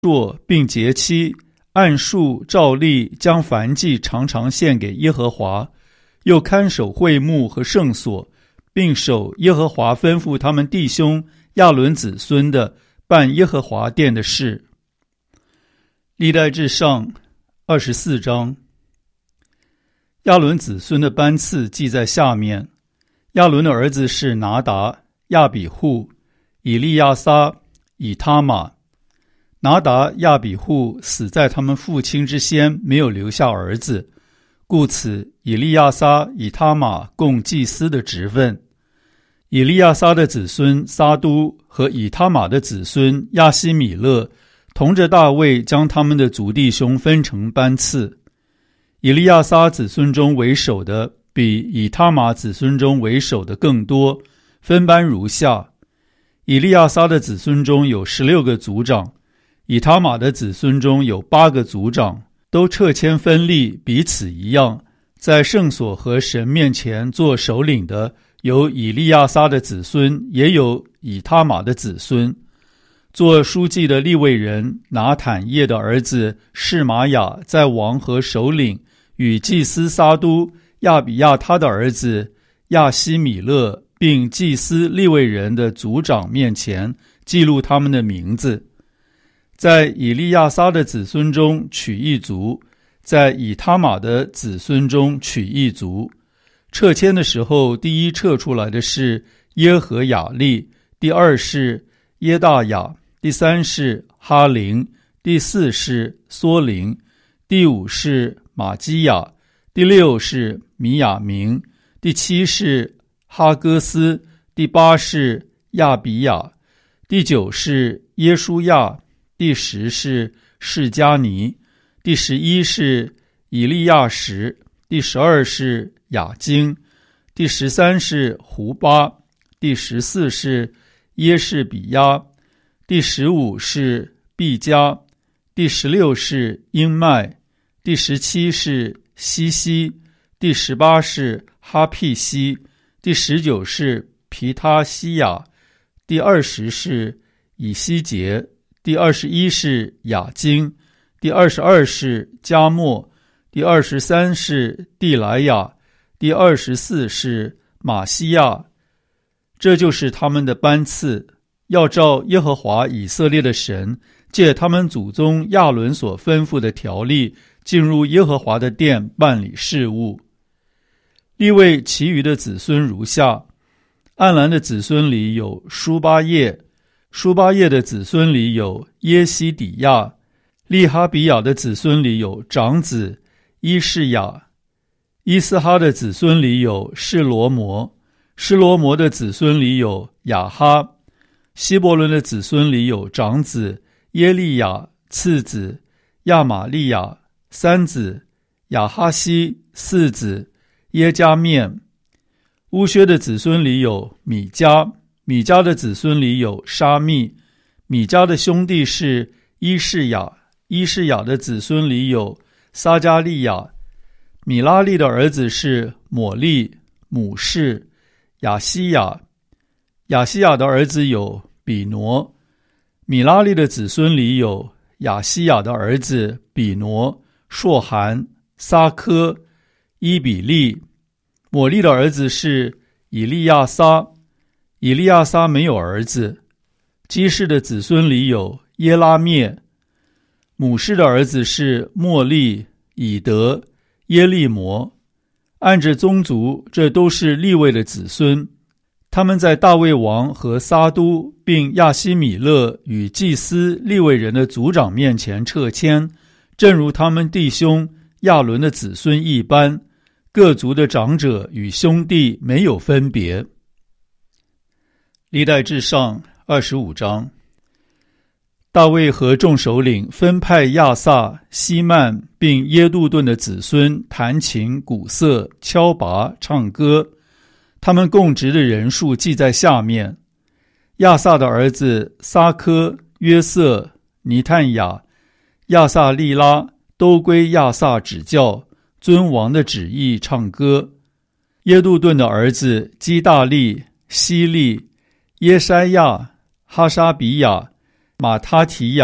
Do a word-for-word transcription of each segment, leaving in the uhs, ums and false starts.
朔并节期，按数照例将燔祭常常献给耶和华，又看守会幕和圣所，并守耶和华吩咐他们弟兄亚伦子孙的办耶和华殿的事。历代志上二十四章。亚伦子孙的班次记在下面。亚伦的儿子是拿达、亚比户、以利亚撒、以他玛。拿达、亚比户死在他们父亲之先，没有留下儿子，故此以利亚撒、以他玛共祭司的职分。以利亚撒的子孙撒都和以他玛的子孙亚希米勒同着大卫将他们的族弟兄分成班次。以利亚撒子孙中为首的比以他玛子孙中为首的更多，分班如下：以利亚撒的子孙中有十六个族长，以他玛的子孙中有八个族长，都掣签分立，彼此一样。在圣所和神面前做首领的有以利亚撒的子孙，也有以他玛的子孙。做书记的利未人拿坦叶的儿子示玛雅，在王和首领与祭司撒都、亚比亚他的儿子亚希米勒并祭司利未人的族长面前记录他们的名字。在以利亚撒的子孙中取一族，在以他玛的子孙中取一族。掣签的时候，第一掣出来的是耶和雅利，第二是耶大雅，第三是哈林，第四是梭林，第五是马基亚，第六是米亚明，第七是哈戈斯，第八是亚比亚，第九是耶书亚，第十是示迦尼，第十一是以利亚什，第十二是雅京，第十三是胡巴，第十四是耶士比亚，第十五是毕加，第十六是英麦，第十七是西西，第十八是哈庇西，第十九是皮他西亚，第二十是以西结，第二十一是雅京，第二十二是加莫，第二十三是蒂莱亚，第二十四是马西亚。这就是他们的班次，要照耶和华以色列的神借他们祖宗亚伦所吩咐的条例，进入耶和华的殿办理事务。利未其余的子孙如下：暗兰的子孙里有书巴叶，书巴叶的子孙里有耶西底亚，利哈比亚的子孙里有长子伊士雅，伊斯哈的子孙里有示罗摩，示罗摩的子孙里有雅哈，希伯伦的子孙里有长子耶利亚，次子亚玛利亚，三子亚哈西，四子耶加面。乌薛的子孙里有米迦，米迦的子孙里有沙密，米迦的兄弟是伊士雅，伊士雅的子孙里有撒加利亚。米拉利的儿子是抹利、母士、亚西亚，亚西亚的儿子有比挪。米拉利的子孙里有亚西亚的儿子比挪、朔寒、撒科、伊比利。抹利的儿子是以利亚撒，以利亚撒没有儿子。基士的子孙里有耶拉灭。母士的儿子是莫利、以德、耶利摩。按着宗族，这都是利未的子孙。他们在大卫王和撒都并亚希米勒与祭司利未人的族长面前掣签，正如他们弟兄亚伦的子孙一般，各族的长者与兄弟没有分别。历代志上二十五章。大卫和众首领分派亚萨、希曼并耶杜顿的子孙弹琴、鼓瑟、敲拔、唱歌，他们供职的人数记在下面：亚萨的儿子撒科、约瑟、尼探雅、亚萨利拉都归亚萨指教，遵王的旨意唱歌。耶杜顿的儿子基大利、希利、耶筛亚、哈沙比亚、马他提亚、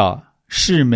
是